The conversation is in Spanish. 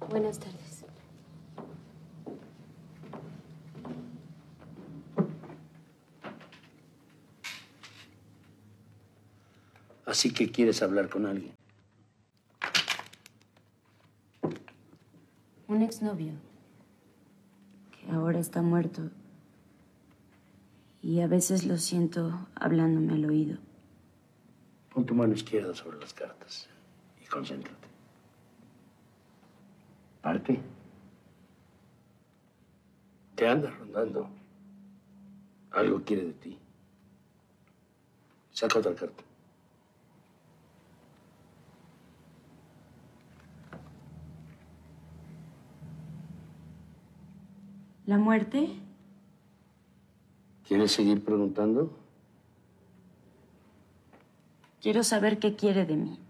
Buenas tardes. Así que quieres hablar con alguien. Un exnovio que ahora está muerto y a veces lo siento hablándome al oído. Pon tu mano izquierda sobre las cartas y concéntrate. Parte. Te anda rondando. Algo quiere de ti. Saca otra carta. ¿La muerte? ¿Quieres seguir preguntando? Quiero saber qué quiere de mí.